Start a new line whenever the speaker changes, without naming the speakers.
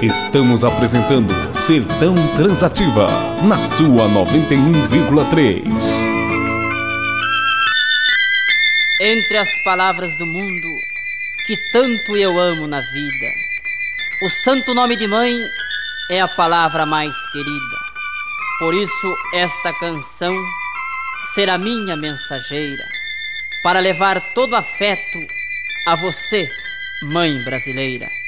Estamos apresentando Sertão Transativa, na sua 91,3.
Entre as palavras do mundo que tanto eu amo na vida, o santo nome de mãe é a palavra mais querida. Por isso esta canção será minha mensageira, para levar todo afeto a você, mãe brasileira.